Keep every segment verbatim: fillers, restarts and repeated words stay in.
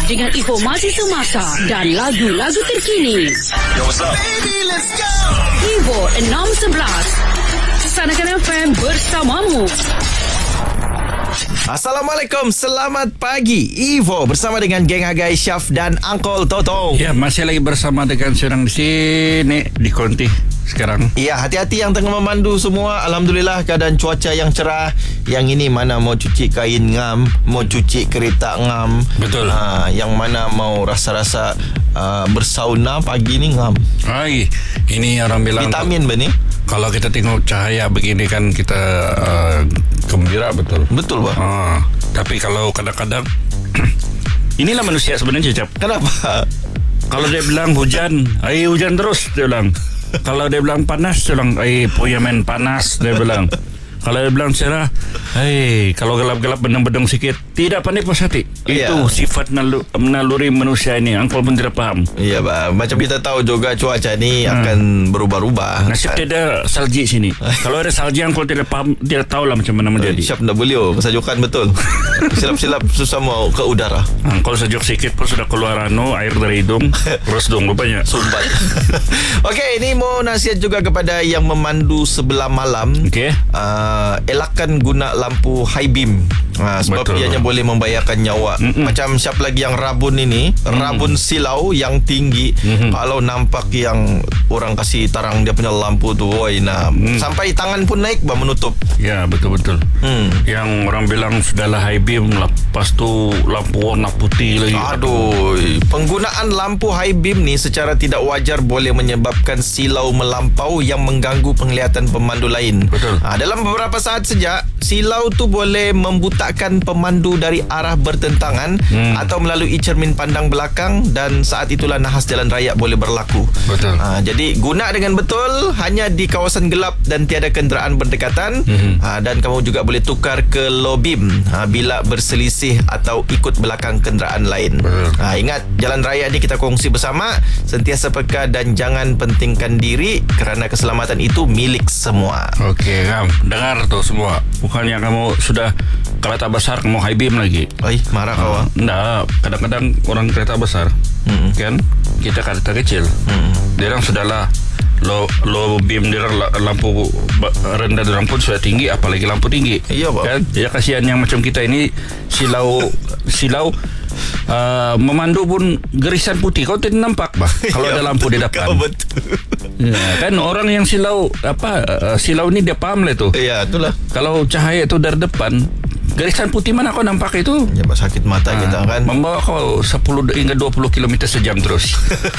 dengan informasi semasa dan lagu-lagu terkini. Yo, what's up? Baby, let's go. Vivo enam sebelas Sanakan F M bersamamu. Assalamualaikum, selamat pagi. Evo bersama dengan geng Agai, Syaf dan Uncle Totong. Ya, masih lagi bersama dengan seorang di sini di Konti sekarang. Ya, hati-hati yang tengah memandu semua. Alhamdulillah keadaan cuaca yang cerah. Yang ini mana mau cuci kain ngam, mau cuci kereta ngam. Betul. ha, Yang mana mau rasa-rasa uh, bersauna pagi ni ngam. Hai, ini orang bilang Vitamin benih. kalau kita tengok cahaya begini kan kita uh, gembira betul. Betul, Bang. Ah, tapi kalau kadang-kadang inilah manusia sebenarnya, Cap. Kenapa? Kalau dia bilang hujan, ai hujan terus dia bilang. Kalau dia bilang panas, dia bilang ai punya main panas dia bilang. Kalau dia bilang cerah, hei, kalau gelap-gelap bedeng-bedeng sikit, tidak pandai puas hati. Iya. Itu sifat nalu, naluri manusia ini. Angkol pun tidak paham. Iya, Bang. Macam kita tahu juga cuaca ni hmm. akan berubah-ubah. Nasib kan? tidak salji sini. Kalau ada salji, angkol tidak paham, tidak tahu lah macam mana menjadi. Syaf nak beliau Sajukan betul. Silap-silap susah mau ke udara. Angkol sejuk sikit pun sudah keluar anu, air dari hidung. Terus dong rupanya Sumbat. Okey, ini mau nasihat juga kepada yang memandu sebelah malam. Okey. Uh, elakkan guna lampu high beam. Uh, sebab Betul. ianya boleh membahayakan nyawa. Mm-mm. Macam siap lagi yang rabun ini, Mm-mm. rabun silau yang tinggi. Mm-mm. Kalau nampak yang orang kasih tarang dia punya lampu tu, oi, nah, mm. sampai tangan pun naik bah menutup. Ya, betul-betul. Hmm. Yang orang bilang sudahlah high beam, lepas tu lampu warna putih lagi. Aduh, penggunaan lampu high beam ni secara tidak wajar boleh menyebabkan silau melampau yang mengganggu penglihatan pemandu lain. Betul. Ha, dalam beberapa saat saja, silau tu boleh membutakkan pemandu dari arah bertentangan hmm. atau melalui cermin pandang belakang, dan saat itulah nahas jalan raya boleh berlaku. Betul. Ha, jadi guna dengan betul hanya di kawasan gelap dan tiada kenderaan berdekatan. Hmm. Ha, dan kamu juga boleh tukar ke low beam ha, bila berselisih atau ikut belakang kenderaan lain. Ha, ingat, jalan raya ni kita kongsi bersama. Sentiasa peka dan jangan pentingkan diri, kerana keselamatan itu milik semua. Okey, Kam, dengar tu semua. Bukannya kamu sudah kereta besar, kamu high beam lagi. Oi, marah kau. uh, Enggak, kadang-kadang orang kereta besar, mm-hmm. kan, kita kereta kecil, mm-hmm. dia orang sudahlah low, low beam, dia orang lampu rendah, dia orang pun sudah tinggi, apalagi lampu tinggi. Iya, Pak. Kan? Ya, kasihan yang macam kita ini silau silau uh, memandu pun gerisan putih, kau tidak nampak bah kalau ada lampu di depan. Betul. Ya, kan orang yang silau apa uh, silau ni dia paham lah tu. Ya, itulah. Kalau cahaya itu dari depan, garisan putih mana kau nampak itu? Ya, sakit mata ha, kita kan. Membawa kau sepuluh hingga dua puluh kilometer sejam terus.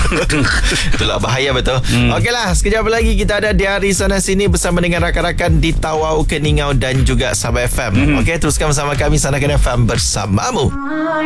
Itulah bahaya betul. Hmm. Okeylah, sekejap lagi kita ada di hari sana sini bersama dengan rakan-rakan di Tawau, Keningau dan juga Sabah F M. Hmm. Okey, teruskan bersama kami Sanakan F M bersamamu.